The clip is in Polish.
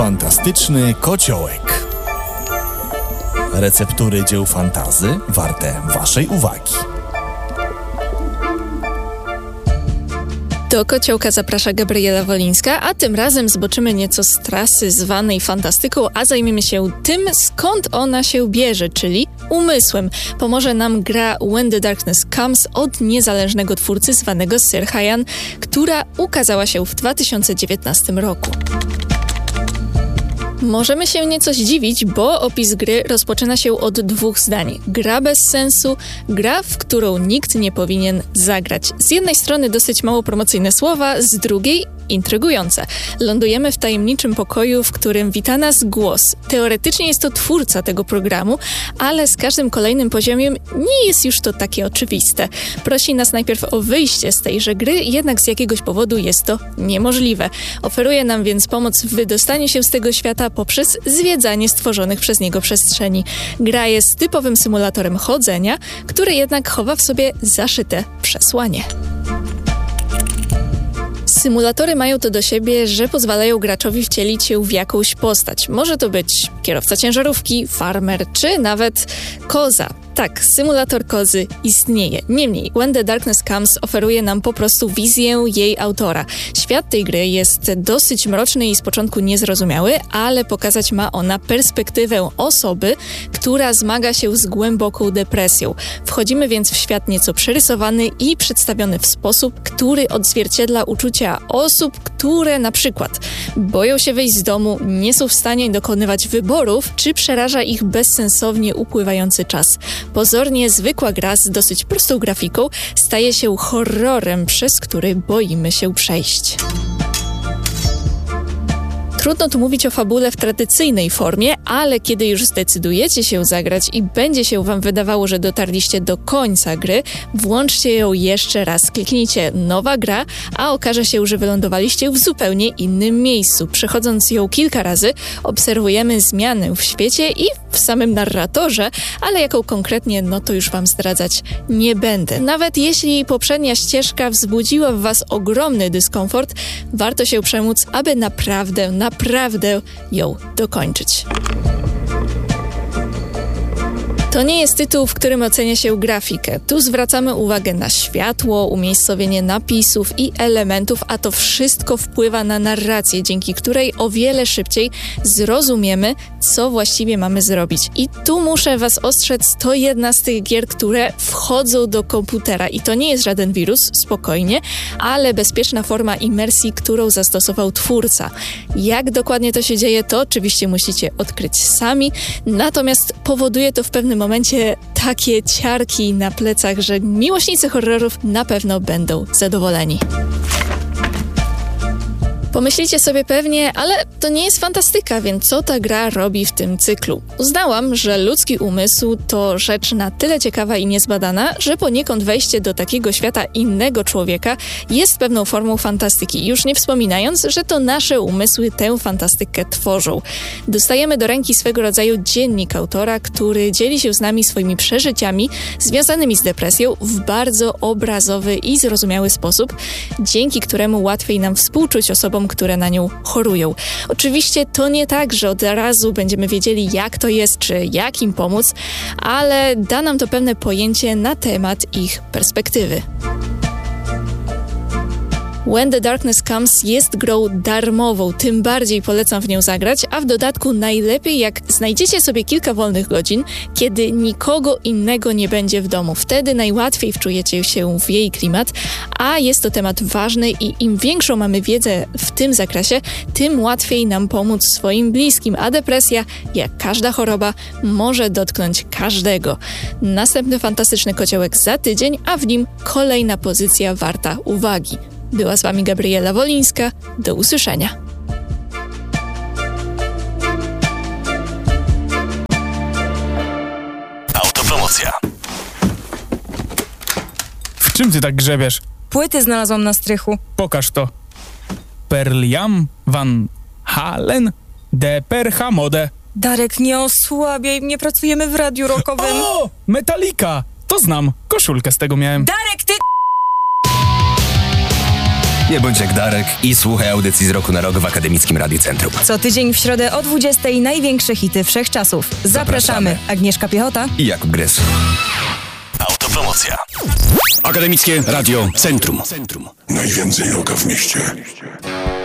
Fantastyczny kociołek. Receptury dzieł fantazy warte waszej uwagi. Do kociołka zaprasza Gabriela Wolińska, a tym razem zboczymy nieco z trasy zwanej fantastyką, a zajmiemy się tym, skąd ona się bierze, czyli umysłem. Pomoże nam gra When the Darkness Comes od niezależnego twórcy zwanego Sir Hyan, która ukazała się w 2019 roku. Możemy się nieco zdziwić, bo opis gry rozpoczyna się od dwóch zdań. Gra bez sensu, gra, w którą nikt nie powinien zagrać. Z jednej strony dosyć mało promocyjne słowa, z drugiej intrygujące. Lądujemy w tajemniczym pokoju, w którym wita nas głos. Teoretycznie jest to twórca tego programu, ale z każdym kolejnym poziomem nie jest już to takie oczywiste. Prosi nas najpierw o wyjście z tejże gry, jednak z jakiegoś powodu jest to niemożliwe. Oferuje nam więc pomoc w wydostaniu się z tego świata poprzez zwiedzanie stworzonych przez niego przestrzeni. Gra jest typowym symulatorem chodzenia, który jednak chowa w sobie zaszyte przesłanie. Symulatory mają to do siebie, że pozwalają graczowi wcielić się w jakąś postać. Może to być kierowca ciężarówki, farmer czy nawet koza. Tak, symulator kozy istnieje. Niemniej, When the Darkness Comes oferuje nam po prostu wizję jej autora. Świat tej gry jest dosyć mroczny i z początku niezrozumiały, ale pokazać ma ona perspektywę osoby, która zmaga się z głęboką depresją. Wchodzimy więc w świat nieco przerysowany i przedstawiony w sposób, który odzwierciedla uczucia osób, które na przykład boją się wyjść z domu, nie są w stanie dokonywać wyborów, czy przeraża ich bezsensownie upływający czas. Pozornie zwykła gra z dosyć prostą grafiką staje się horrorem, przez który boimy się przejść. Trudno tu mówić o fabule w tradycyjnej formie, ale kiedy już zdecydujecie się zagrać i będzie się wam wydawało, że dotarliście do końca gry, włączcie ją jeszcze raz. Kliknijcie nowa gra, a okaże się, że wylądowaliście w zupełnie innym miejscu. Przechodząc ją kilka razy, obserwujemy zmianę w świecie i w samym narratorze, ale jaką konkretnie, no to już wam zdradzać nie będę. Nawet jeśli poprzednia ścieżka wzbudziła w was ogromny dyskomfort, warto się przemóc, aby naprawdę ją dokończyć. To nie jest tytuł, w którym ocenia się grafikę. Tu zwracamy uwagę na światło, umiejscowienie napisów i elementów, a to wszystko wpływa na narrację, dzięki której o wiele szybciej zrozumiemy, co właściwie mamy zrobić. I tu muszę was ostrzec, to jedna z tych gier, które wchodzą do komputera i to nie jest żaden wirus, spokojnie, ale bezpieczna forma imersji, którą zastosował twórca. Jak dokładnie to się dzieje, to oczywiście musicie odkryć sami, natomiast powoduje to w pewnym momencie takie ciarki na plecach, że miłośnicy horrorów na pewno będą zadowoleni. Pomyślicie sobie pewnie, ale to nie jest fantastyka, więc co ta gra robi w tym cyklu? Uznałam, że ludzki umysł to rzecz na tyle ciekawa i niezbadana, że poniekąd wejście do takiego świata innego człowieka jest pewną formą fantastyki, już nie wspominając, że to nasze umysły tę fantastykę tworzą. Dostajemy do ręki swego rodzaju dziennik autora, który dzieli się z nami swoimi przeżyciami związanymi z depresją w bardzo obrazowy i zrozumiały sposób, dzięki któremu łatwiej nam współczuć osobom, które na nią chorują. Oczywiście to nie tak, że od razu będziemy wiedzieli, jak to jest, czy jak im pomóc, ale da nam to pewne pojęcie na temat ich perspektywy. When the Darkness Comes jest grą darmową, tym bardziej polecam w nią zagrać, a w dodatku najlepiej jak znajdziecie sobie kilka wolnych godzin, kiedy nikogo innego nie będzie w domu. Wtedy najłatwiej wczujecie się w jej klimat, a jest to temat ważny i im większą mamy wiedzę w tym zakresie, tym łatwiej nam pomóc swoim bliskim, a depresja, jak każda choroba, może dotknąć każdego. Następny fantastyczny kociołek za tydzień, a w nim kolejna pozycja warta uwagi. Była z wami Gabriela Wolińska. Do usłyszenia. Autopromocja. W czym ty tak grzebiesz? Płyty znalazłam na strychu. Pokaż to. Pearl Jam, Van Halen, De Perhamode. Darek, nie osłabiaj mnie, pracujemy w radiu rockowym. O! Metallica! To znam. Koszulkę z tego miałem. Darek, ty... Nie bądź jak Darek i słuchaj audycji z roku na rok w Akademickim Radiu Centrum. Co tydzień w środę o 20:00 największe hity wszechczasów. Zapraszamy. Agnieszka Piechota I Jakub Grys. Autopromocja. Akademickie Radio Centrum. Najwięcej rocka w mieście.